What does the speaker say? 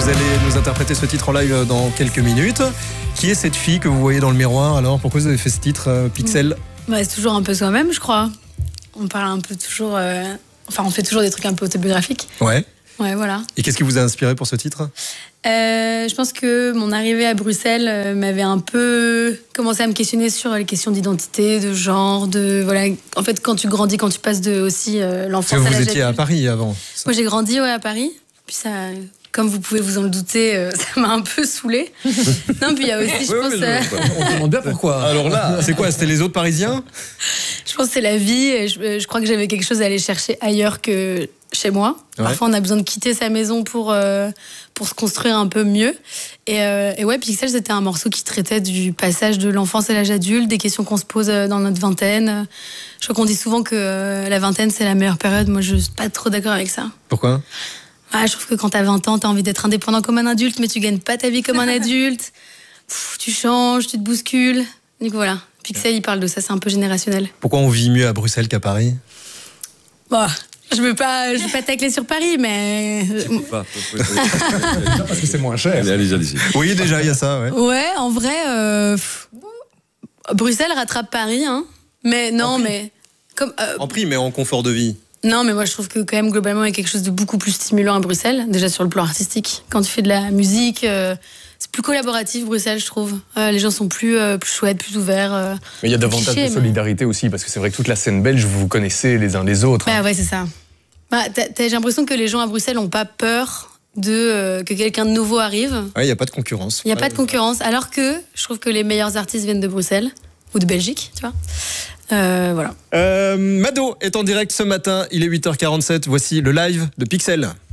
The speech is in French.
Vous allez nous interpréter ce titre en live dans quelques minutes. Qui est cette fille que vous voyez dans le miroir alors? Pourquoi vous avez fait ce titre, Pixel? C'est toujours un peu soi-même, je crois. On parle un peu toujours... on fait toujours des trucs un peu autobiographiques. Ouais. Ouais, voilà. Et qu'est-ce qui vous a inspiré pour ce titre? Je pense que mon arrivée à Bruxelles m'avait un peu commencé à me questionner sur les questions d'identité, de genre, voilà. En fait, quand tu grandis, quand tu passes de aussi l'enfance à l'âge adulte. Vous étiez à Paris avant? Moi, j'ai grandi à Paris. Puis ça, comme vous pouvez vous en le douter, ça m'a un peu saoulée. Non, puis il y a aussi, je pense... On se demande bien pourquoi. Alors là, c'est quoi? C'était les autres Parisiens? Je pense que c'est la vie. Et je crois que j'avais quelque chose à aller chercher ailleurs que chez moi. Ouais. Parfois, on a besoin de quitter sa maison pour se construire un peu mieux. Et ouais, Pixel, c'était un morceau qui traitait du passage de l'enfance à l'âge adulte, des questions qu'on se pose dans notre vingtaine. Je crois qu'on dit souvent que la vingtaine, c'est la meilleure période. Moi, je suis pas trop d'accord avec ça. Pourquoi? Je trouve que quand t'as 20 ans, t'as envie d'être indépendant comme un adulte, mais tu gagnes pas ta vie comme un adulte. Tu changes, tu te bouscules. Donc voilà, Pixel, il parle de ça, c'est un peu générationnel. Pourquoi on vit mieux à Bruxelles qu'à Paris? Je veux pas tacler sur Paris, mais... Parce que c'est moins cher. Allez-y. Oui, déjà, il y a ça, ouais. Ouais, en vrai, Bruxelles rattrape Paris, hein. Mais non, mais... En prix, mais en confort de vie. Non, mais moi, je trouve que quand même, globalement, il y a quelque chose de beaucoup plus stimulant à Bruxelles, déjà sur le plan artistique. Quand tu fais de la musique... c'est plus collaboratif, Bruxelles, je trouve. Les gens sont plus chouettes, plus ouverts. Mais il y a davantage de solidarité aussi, parce que c'est vrai que toute la scène belge, vous vous connaissez les uns les autres. Ouais, c'est ça. J'ai l'impression que les gens à Bruxelles n'ont pas peur que quelqu'un de nouveau arrive. Ouais, il n'y a pas de concurrence. Il n'y a pas de concurrence, alors que je trouve que les meilleurs artistes viennent de Bruxelles, ou de Belgique, tu vois. Voilà. Mado est en direct ce matin, il est 8h47, voici le live de Pixel.